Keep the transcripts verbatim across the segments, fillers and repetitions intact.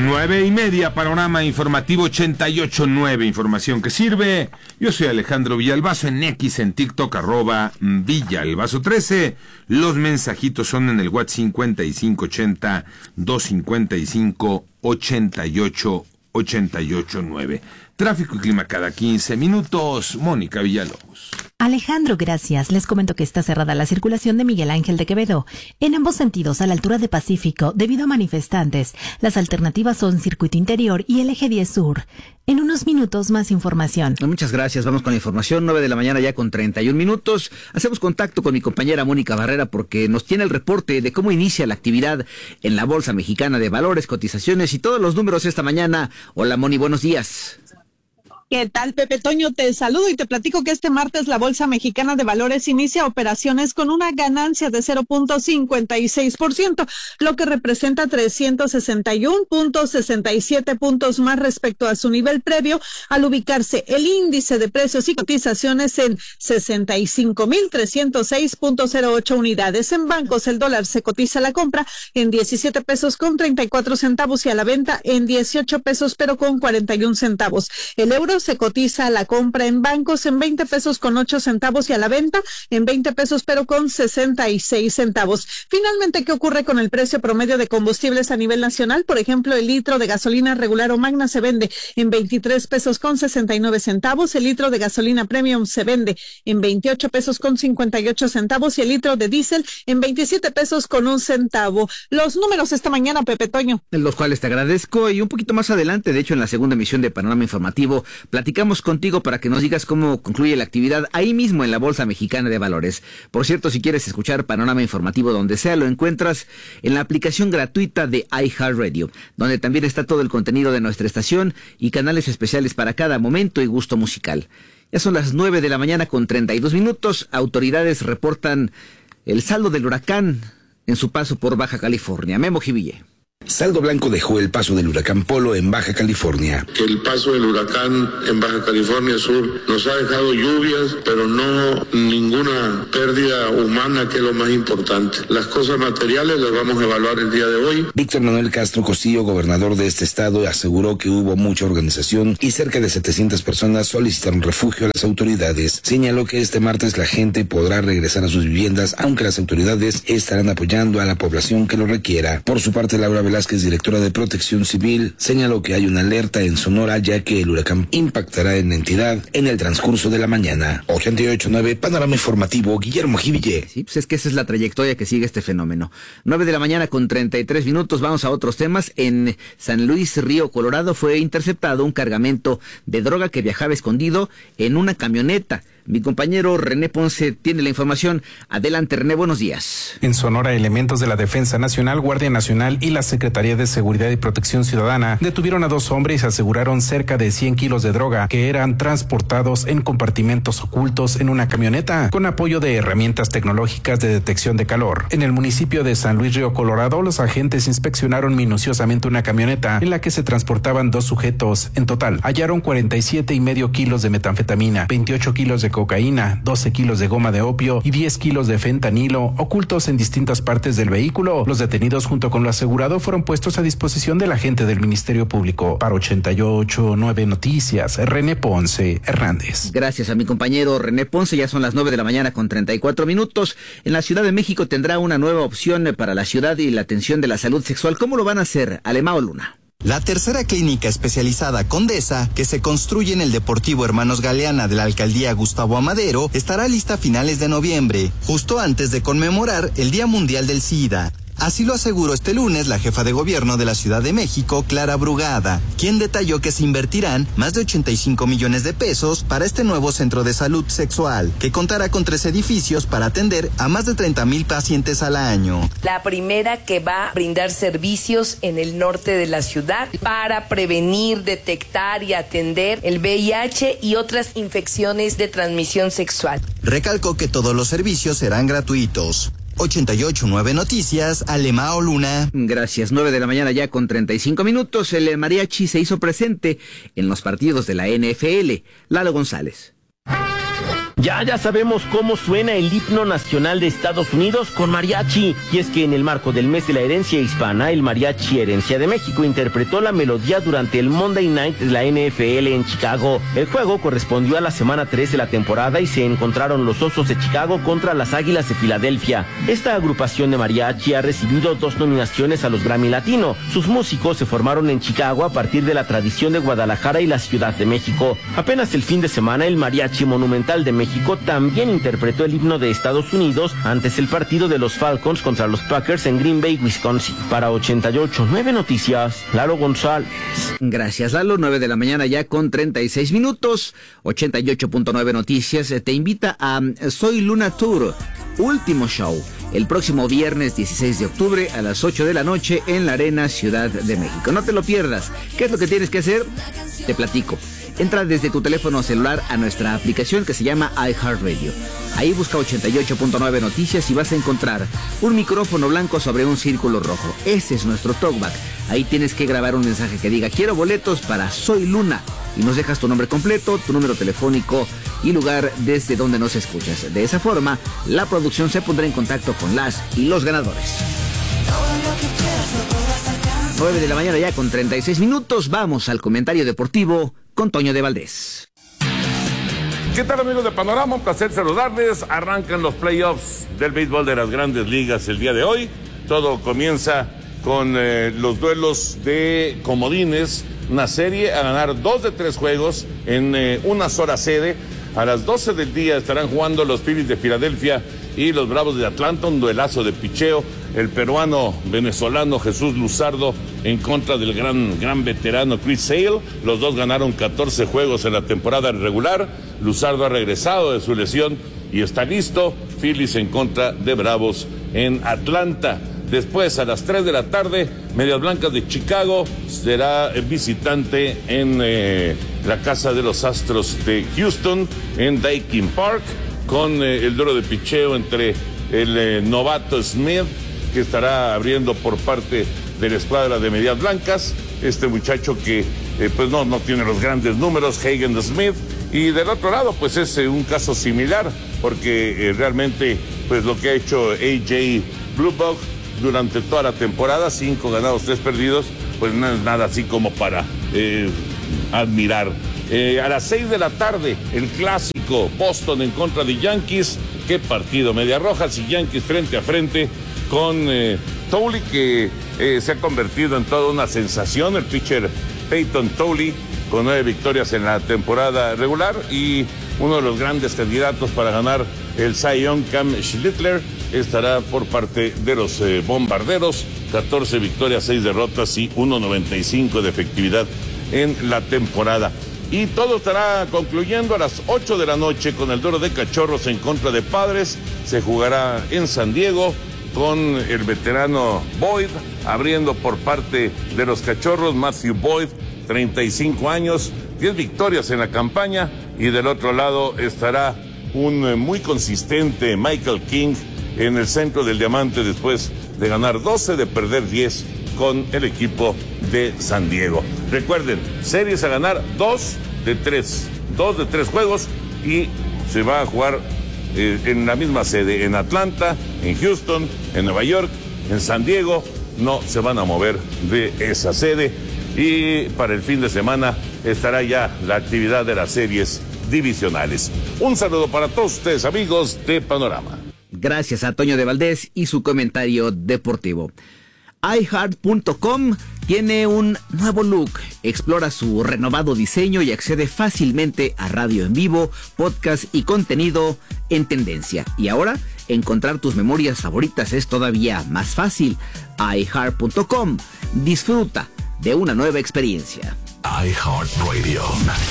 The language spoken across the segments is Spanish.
Nueve y media, panorama informativo ochenta y ocho punto nueve, información que sirve. Yo soy Alejandro Villalbazo, en X, en TikTok, arroba Villalbazo trece. Los mensajitos son en el WhatsApp cincuenta y cinco ochenta, doscientos cincuenta y cinco, ochenta y ocho, ochenta y ocho nueve. Tráfico y clima cada quince minutos. Mónica Villalobos. Alejandro, gracias. Les comento que está cerrada la circulación de Miguel Ángel de Quevedo en ambos sentidos a la altura de Pacífico debido a manifestantes. Las alternativas son Circuito Interior y el Eje diez Sur. En unos minutos más información. Muchas gracias. Vamos con la información. nueve de la mañana ya con treinta y un minutos. Hacemos contacto con mi compañera Mónica Barrera porque nos tiene el reporte de cómo inicia la actividad en la Bolsa Mexicana de Valores, cotizaciones y todos los números esta mañana. Hola, Moni, buenos días. ¿Qué tal, Pepe Toño? Te saludo y te platico que este martes la Bolsa Mexicana de Valores inicia operaciones con una ganancia de cero punto cincuenta y seis por ciento, lo que representa trescientos sesenta y uno punto sesenta y siete puntos más respecto a su nivel previo, al ubicarse el índice de precios y cotizaciones en sesenta y cinco mil trescientos seis punto cero ocho unidades. En bancos, el dólar se cotiza a la compra en diecisiete pesos con treinta y cuatro centavos y a la venta en dieciocho pesos pero con cuarenta y un centavos. El euro se cotiza a la compra en bancos en veinte pesos con ocho centavos y a la venta en veinte pesos pero con sesenta y seis centavos. Finalmente, ¿qué ocurre con el precio promedio de combustibles a nivel nacional? Por ejemplo, el litro de gasolina regular o magna se vende en veintitrés pesos con sesenta y nueve centavos, el litro de gasolina premium se vende en veintiocho pesos con cincuenta y ocho centavos y el litro de diésel en veintisiete pesos con un centavo. Los números esta mañana, Pepe Toño. Los cuales te agradezco, y un poquito más adelante, de hecho en la segunda emisión de Panorama Informativo, platicamos contigo para que nos digas cómo concluye la actividad ahí mismo en la Bolsa Mexicana de Valores. Por cierto, si quieres escuchar Panorama Informativo donde sea, lo encuentras en la aplicación gratuita de iHeartRadio, donde también está todo el contenido de nuestra estación y canales especiales para cada momento y gusto musical. Ya son las nueve de la mañana con treinta y dos minutos. Autoridades reportan el saldo del huracán en su paso por Baja California. Memo Jiville. Saldo blanco dejó el paso del huracán Polo en Baja California. Que el paso del huracán en Baja California Sur nos ha dejado lluvias, pero no ninguna pérdida humana, que es lo más importante. Las cosas materiales las vamos a evaluar el día de hoy. Víctor Manuel Castro Costillo, gobernador de este estado, aseguró que hubo mucha organización y cerca de setecientas personas solicitaron refugio a las autoridades. Señaló que este martes la gente podrá regresar a sus viviendas, aunque las autoridades estarán apoyando a la población que lo requiera. Por su parte, Laura Velázquez, directora de Protección Civil, señaló que hay una alerta en Sonora ya que el huracán impactará en la entidad en el transcurso de la mañana. ochenta y ocho punto nueve, Panorama Informativo, Guillermo Jiville. Sí, pues es que esa es la trayectoria que sigue este fenómeno. nueve de la mañana con treinta y tres minutos, vamos a otros temas. En San Luis Río Colorado fue interceptado un cargamento de droga que viajaba escondido en una camioneta. Mi compañero René Ponce tiene la información. Adelante, René, buenos días. En Sonora, elementos de la Defensa Nacional, Guardia Nacional y la Secretaría de Seguridad y Protección Ciudadana detuvieron a dos hombres y aseguraron cerca de cien kilos de droga que eran transportados en compartimentos ocultos en una camioneta con apoyo de herramientas tecnológicas de detección de calor. En el municipio de San Luis Río Colorado, los agentes inspeccionaron minuciosamente una camioneta en la que se transportaban dos sujetos. En total, hallaron cuarenta y siete y medio kilos de metanfetamina, veintiocho kilos de cocaína, doce kilos de goma de opio y diez kilos de fentanilo ocultos en distintas partes del vehículo. Los detenidos junto con lo asegurado fueron puestos a disposición del agente del Ministerio Público. Para ochenta y ocho punto nueve Noticias, René Ponce Hernández. Gracias a mi compañero René Ponce. Ya son las nueve de la mañana con treinta y cuatro minutos. En la Ciudad de México tendrá una nueva opción para la ciudad y la atención de la salud sexual. ¿Cómo lo van a hacer? Alemao Luna. La tercera clínica especializada Condesa, que se construye en el Deportivo Hermanos Galeana de la Alcaldía Gustavo Amadero, estará lista a finales de noviembre, justo antes de conmemorar el Día Mundial del SIDA. Así lo aseguró este lunes la jefa de gobierno de la Ciudad de México, Clara Brugada, quien detalló que se invertirán más de ochenta y cinco millones de pesos para este nuevo centro de salud sexual, que contará con tres edificios para atender a más de treinta mil pacientes al año. La primera que va a brindar servicios en el norte de la ciudad para prevenir, detectar y atender el V I H y otras infecciones de transmisión sexual. Recalcó que todos los servicios serán gratuitos. ochenta y ocho punto nueve Noticias, Alemao Luna. Gracias, nueve de la mañana ya con treinta y cinco minutos. El mariachi se hizo presente en los partidos de la N F L. Lalo González. Ya, ya sabemos cómo suena el himno nacional de Estados Unidos con mariachi. Y es que en el marco del mes de la herencia hispana, el Mariachi Herencia de México interpretó la melodía durante el Monday Night de la N F L en Chicago. El juego correspondió a la semana tres de la temporada y se encontraron los Osos de Chicago contra las Águilas de Filadelfia. Esta agrupación de mariachi ha recibido dos nominaciones a los Grammy Latino. Sus músicos se formaron en Chicago a partir de la tradición de Guadalajara y la Ciudad de México. Apenas el fin de semana, el Mariachi Monumental de México también interpretó el himno de Estados Unidos antes el partido de los Falcons contra los Packers en Green Bay, Wisconsin. Para ochenta y ocho punto nueve Noticias, Lalo González. Gracias, Lalo. nueve de la mañana ya con treinta y seis minutos. ochenta y ocho punto nueve Noticias te invita a Soy Luna Tour, último show, el próximo viernes dieciséis de octubre a las ocho de la noche en la Arena Ciudad de México. No te lo pierdas. ¿Qué es lo que tienes que hacer? Te platico. Entra desde tu teléfono celular a nuestra aplicación que se llama iHeartRadio. Ahí busca ochenta y ocho punto nueve Noticias y vas a encontrar un micrófono blanco sobre un círculo rojo. Ese es nuestro talkback. Ahí tienes que grabar un mensaje que diga quiero boletos para Soy Luna y nos dejas tu nombre completo, tu número telefónico y lugar desde donde nos escuchas. De esa forma, la producción se pondrá en contacto con las y los ganadores. nueve de la mañana ya con treinta y seis minutos. Vamos al comentario deportivo con Toño de Valdés. ¿Qué tal, amigos de Panorama? Un placer saludarles. Arrancan los playoffs del béisbol de las Grandes Ligas el día de hoy. Todo comienza con eh, los duelos de comodines, una serie a ganar dos de tres juegos en eh, una sola sede. A las doce del día estarán jugando los Phillies de Filadelfia y los Bravos de Atlanta, un duelazo de picheo. El peruano venezolano Jesús Luzardo en contra del gran, gran veterano Chris Sale. Los dos ganaron catorce juegos en la temporada regular. Luzardo ha regresado de su lesión y está listo. Phillies en contra de Bravos en Atlanta. Después, a las tres de la tarde, Medias Blancas de Chicago será visitante en eh, la casa de los Astros de Houston, en Daikin Park, con eh, el duelo de picheo entre el eh, novato Smith, que estará abriendo por parte de la escuadra de Medias Blancas, este muchacho que eh, pues no, no tiene los grandes números, Hagen Smith, y del otro lado pues es eh, un caso similar, porque eh, realmente pues lo que ha hecho A J Blubach durante toda la temporada, cinco ganados, tres perdidos, pues no es nada así como para eh, admirar. Eh, a las seis de la tarde, el clásico Boston en contra de Yankees. Qué partido, Medias Rojas y Yankees frente a frente con eh, Tolley, que eh, se ha convertido en toda una sensación, el pitcher Peyton Tolley, con nueve victorias en la temporada regular y uno de los grandes candidatos para ganar el Cy Young, Cam Schlittler, estará por parte de los eh, Bombarderos, catorce victorias, seis derrotas y uno noventa y cinco de efectividad en la temporada. Y todo estará concluyendo a las ocho de la noche con el duelo de Cachorros en contra de Padres. Se jugará en San Diego con el veterano Boyd abriendo por parte de los Cachorros, Matthew Boyd, treinta y cinco años, diez victorias en la campaña, y del otro lado estará un muy consistente Michael King en el centro del diamante después de ganar doce, de perder diez con el equipo de San Diego. Recuerden, series a ganar dos de tres, dos de tres juegos, y se va a jugar eh, en la misma sede, en Atlanta, en Houston, en Nueva York, en San Diego. No se van a mover de esa sede, y para el fin de semana estará ya la actividad de las series divisionales. Un saludo para todos ustedes, amigos de Panorama. Gracias a Toño de Valdés y su comentario deportivo. iHeart punto com tiene un nuevo look. Explora su renovado diseño y accede fácilmente a radio en vivo, podcast y contenido en tendencia. Y ahora, encontrar tus memorias favoritas es todavía más fácil. iHeart punto com. Disfruta de una nueva experiencia. iHeartRadio.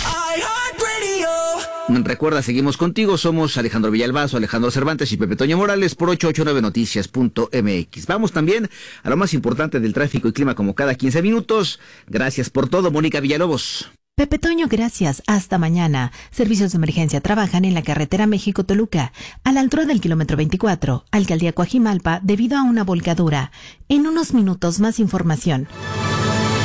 Recuerda, seguimos contigo, somos Alejandro Villalbazo, Alejandro Cervantes y Pepe Toño Morales por ochocientos ochenta y nueve noticias punto m x. Vamos también a lo más importante del tráfico y clima como cada quince minutos. Gracias por todo, Mónica Villalobos. Pepe Toño, gracias. Hasta mañana. Servicios de emergencia trabajan en la carretera México-Toluca, a la altura del kilómetro veinticuatro, Alcaldía Coajimalpa, debido a una volcadura. En unos minutos más información.